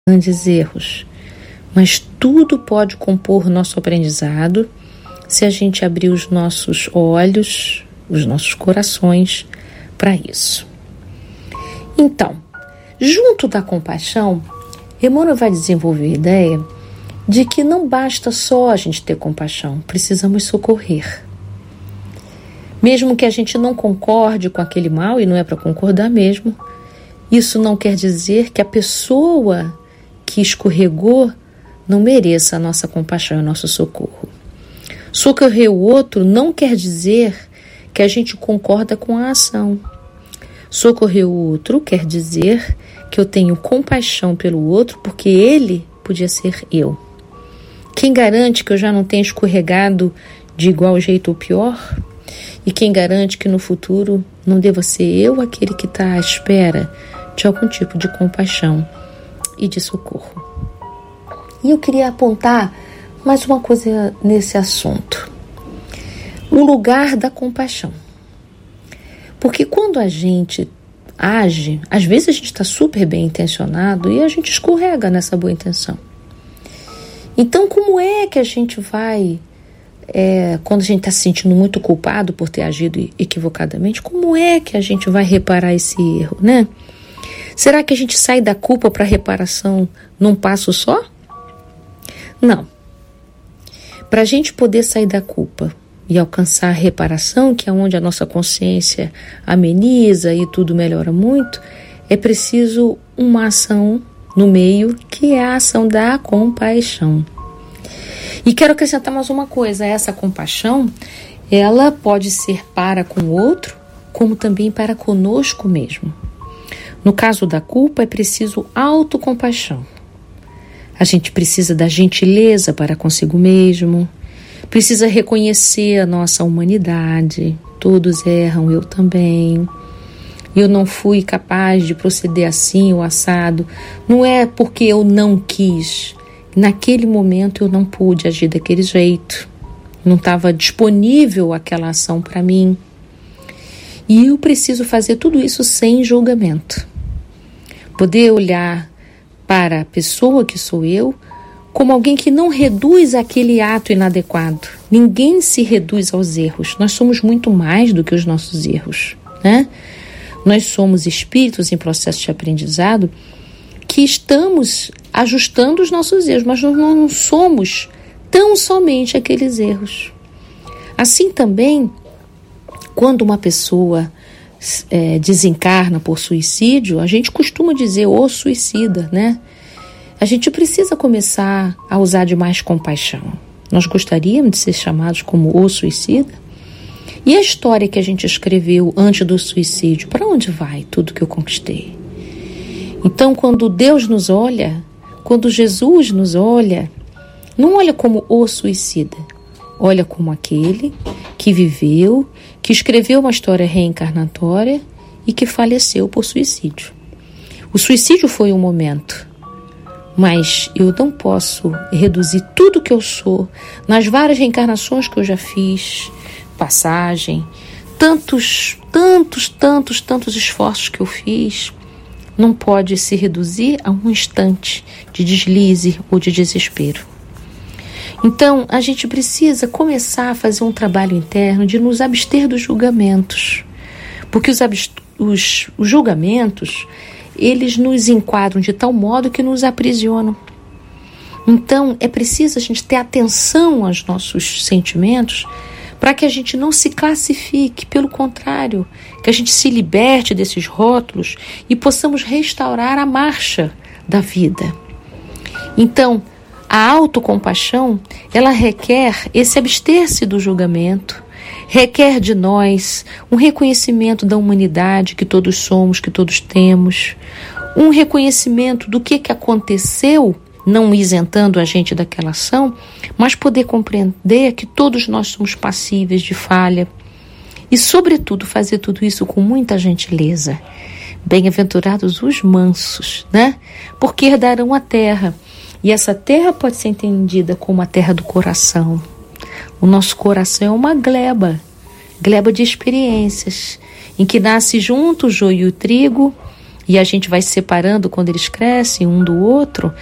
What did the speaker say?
grandes erros, mas tudo pode compor nosso aprendizado se a gente abrir os nossos olhos, os nossos corações para isso. Então, junto da compaixão, Emmanuel vai desenvolver a ideia de que não basta só a gente ter compaixão, precisamos socorrer. Mesmo que a gente não concorde com aquele mal, e não é para concordar mesmo, isso não quer dizer que a pessoa que escorregou não mereça a nossa compaixão e o nosso socorro. Socorrer o outro não quer dizer que a gente concorda com a ação. Socorrer o outro quer dizer que eu tenho compaixão pelo outro porque ele podia ser eu. Quem garante que eu já não tenha escorregado de igual jeito ou pior? E quem garante que no futuro não deva ser eu aquele que está à espera de algum tipo de compaixão e de socorro? E eu queria apontar mais uma coisa nesse assunto. O lugar da compaixão. Porque quando a gente age, às vezes a gente está super bem intencionado e a gente escorrega nessa boa intenção. Então, como é que a gente vai, quando a gente está se sentindo muito culpado por ter agido equivocadamente, como é que a gente vai reparar esse erro, né? Será que a gente sai da culpa para a reparação num passo só? Não. Para a gente poder sair da culpa e alcançar a reparação, que é onde a nossa consciência ameniza e tudo melhora muito, é preciso uma ação no meio, que é a ação da compaixão. E quero acrescentar mais uma coisa: essa compaixão, ela pode ser para com o outro, como também para conosco mesmo. No caso da culpa, é preciso autocompaixão. A gente precisa da gentileza para consigo mesmo, precisa reconhecer a nossa humanidade. Todos erram, eu também. Eu não fui capaz de proceder assim ou assado. Não é porque eu não quis. Naquele momento eu não pude agir daquele jeito. Não estava disponível aquela ação para mim. E eu preciso fazer tudo isso sem julgamento. Poder olhar para a pessoa que sou eu como alguém que não reduz aquele ato inadequado. Ninguém se reduz aos erros. Nós somos muito mais do que os nossos erros, né? Nós somos espíritos em processo de aprendizado que estamos ajustando os nossos erros, mas nós não somos tão somente aqueles erros. Assim também, quando uma pessoa desencarna por suicídio, a gente costuma dizer o suicida, né? A gente precisa começar a usar de mais compaixão. Nós gostaríamos de ser chamados como o suicida? E a história que a gente escreveu antes do suicídio, para onde vai tudo que eu conquistei? Então, quando Deus nos olha, quando Jesus nos olha, não olha como o suicida, olha como aquele que viveu, que escreveu uma história reencarnatória e que faleceu por suicídio. O suicídio foi um momento, mas eu não posso reduzir tudo que eu sou, nas várias reencarnações que eu já fiz, passagem, tantos esforços que eu fiz, não pode se reduzir a um instante de deslize ou de desespero. Então, a gente precisa começar a fazer um trabalho interno de nos abster dos julgamentos, porque os julgamentos, eles nos enquadram de tal modo que nos aprisionam. Então, é preciso a gente ter atenção aos nossos sentimentos para que a gente não se classifique, pelo contrário, que a gente se liberte desses rótulos e possamos restaurar a marcha da vida. Então, a autocompaixão, ela requer esse abster-se do julgamento, requer de nós um reconhecimento da humanidade que todos somos, que todos temos, um reconhecimento do que aconteceu, não isentando a gente daquela ação, mas poder compreender que todos nós somos passíveis de falha e, sobretudo, fazer tudo isso com muita gentileza. Bem-aventurados os mansos, né? Porque herdarão a terra. E essa terra pode ser entendida como a terra do coração. O nosso coração é uma gleba de experiências, em que nasce junto o joio e o trigo, e a gente vai separando quando eles crescem um do outro,